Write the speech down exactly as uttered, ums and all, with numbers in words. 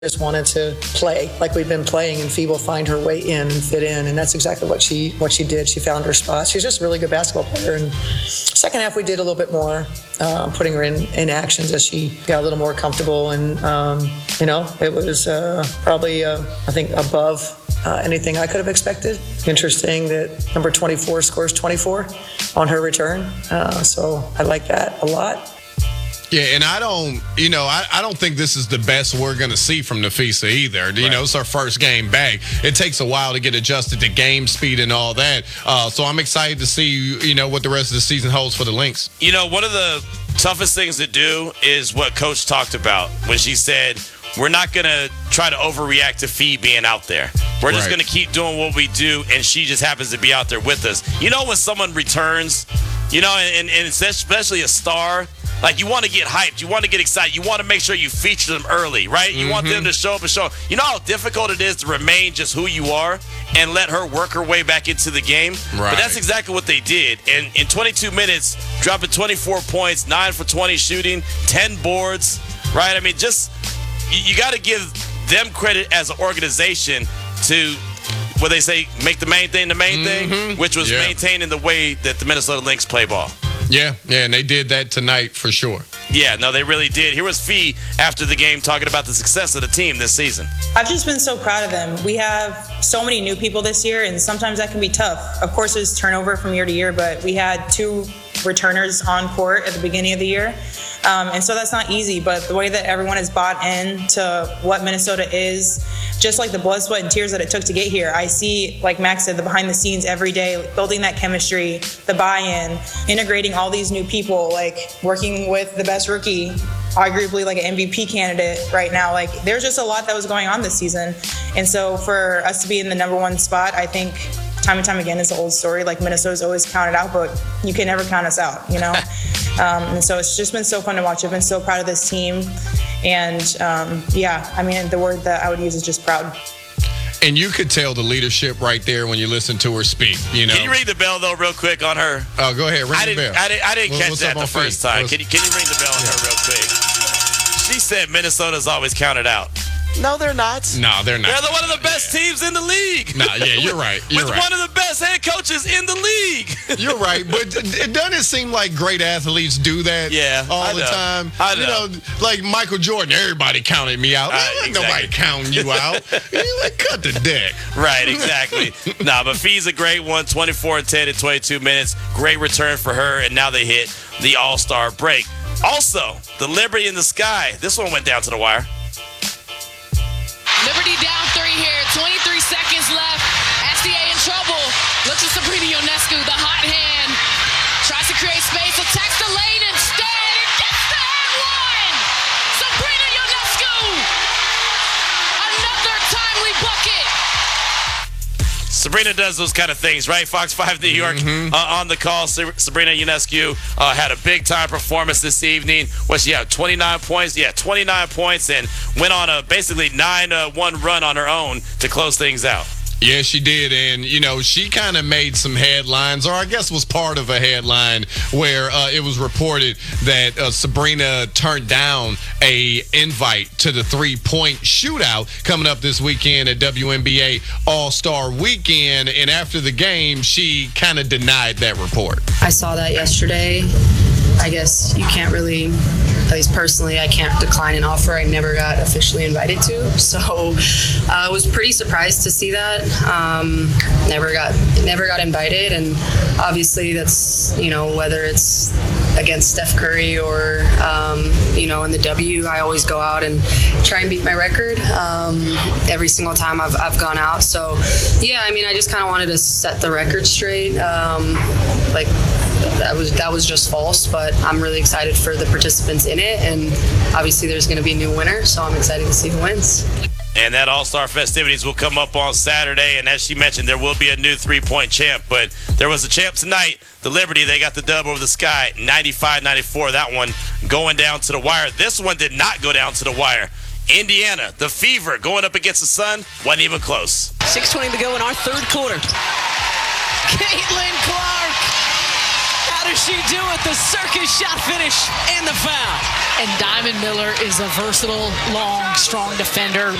just wanted to play like we've been playing, and Fee will find her way in and fit in, and that's exactly what she what she did. She found her spot. She's just a really good basketball player. And second half we did a little bit more, uh, putting her in, in actions as she got a little more comfortable, and um, you know, it was uh, probably uh, I think above uh, anything I could have expected. Interesting that number twenty-four scores twenty-four on her return, uh, so I like that a lot. Yeah, and I don't, you know, I, I don't think this is the best we're going to see from Napheesa either. You right. know, it's our first game back. It takes a while to get adjusted to game speed and all that. Uh, so I'm excited to see, you know, what the rest of the season holds for the Lynx. You know, one of the toughest things to do is what Coach talked about when she said, we're not going to try to overreact to Fee being out there. We're just right. going to keep doing what we do, and she just happens to be out there with us. You know, when someone returns, you know, and, and especially a star, like, you want to get hyped. You want to get excited. You want to make sure you feature them early, right? You mm-hmm. want them to show up and show up. You know how difficult it is to remain just who you are and let her work her way back into the game? Right. But that's exactly what they did. And in twenty-two minutes, dropping twenty-four points, nine for twenty shooting, ten boards, right? I mean, just you, you got to give them credit as an organization to what they say, make the main thing the main mm-hmm. thing, which was yeah. maintaining the way that the Minnesota Lynx play ball. Yeah, yeah, and they did that tonight for sure. Yeah, no, they really did. Here was Fee after the game talking about the success of the team this season. I've just been so proud of them. We have so many new people this year, and sometimes that can be tough. Of course, there's turnover from year to year, but we had two returners on court at the beginning of the year. Um, and so that's not easy, but the way that everyone is bought in to what Minnesota is, just like the blood, sweat, and tears that it took to get here. I see, like Max said, the behind the scenes every day, building that chemistry, the buy-in, integrating all these new people, like working with the best rookie, arguably like an M V P candidate right now. Like, there's just a lot that was going on this season. And so for us to be in the number one spot, I think time and time again is the old story. Like, Minnesota's always counted out, but you can never count us out, you know? um, and so it's just been so fun to watch. I've been so proud of this team. And, um, yeah, I mean, the word that I would use is just proud. And you could tell the leadership right there when you listen to her speak, you know? Can you ring the bell, though, real quick on her? Oh, go ahead. Ring I the didn't, bell. I didn't, I didn't catch What's that the first time. Can you, can you ring the bell on yeah. her real quick? She said Minnesota's always counted out. No, they're not. No, they're not. They're the, one of the best yeah. teams in the league. No, yeah, you're right. You're With right. one of the best head coaches in the league. You're right, but it doesn't seem like great athletes do that yeah, all I the know. time. I know. You know, like Michael Jordan, everybody counted me out. Uh, Ain't exactly. nobody counting you out. You like, cut the deck. Right, exactly. nah, but Fee's a great one, twenty-four and ten in twenty-two minutes. Great return for her, and now they hit the All-Star break. Also, the Liberty in the Sky. This one went down to the wire. Liberty down three here, twenty-three seconds left. S D A in trouble. Looks at Sabrina Ionescu, the hot hand. Tries to create space, attacks the lane instead, and gets the and one! Sabrina Ionescu! Another timely bucket! Sabrina does those kind of things, right? Fox five New York mm-hmm. uh, on the call. Sabrina Ionescu uh, had a big-time performance this evening. What she had, twenty-nine points? Yeah, twenty-nine points, and went on a basically nine one run on her own to close things out. Yeah, she did, and, you know, she kind of made some headlines, or I guess was part of a headline where uh, it was reported that uh, Sabrina turned down a invite to the three-point shootout coming up this weekend at W N B A All-Star Weekend, and after the game, she kind of denied that report. I saw that yesterday. I guess you can't really, at least personally, I can't decline an offer I never got officially invited to. So uh, I was pretty surprised to see that. Um, never got never got invited, and obviously that's, you know, whether it's against Steph Curry or, um, you know, in the W, I always go out and try and beat my record um, every single time I've, I've gone out. So, yeah, I mean, I just kind of wanted to set the record straight. Um, like, that was that was just false, but I'm really excited for the participants in it, and obviously there's going to be a new winner, so I'm excited to see who wins. And that All-Star festivities will come up on Saturday, and as she mentioned, there will be a new three-point champ, but there was a champ tonight, the Liberty. They got the dub over the Sky, ninety-five ninety-four, that one going down to the wire. This one did not go down to the wire. Indiana, the Fever, going up against the Sun, wasn't even close. six twenty to go in our third quarter. Caitlin Clark How does she do it? The circus shot finish and the foul. And Diamond Miller is a versatile, long, strong defender.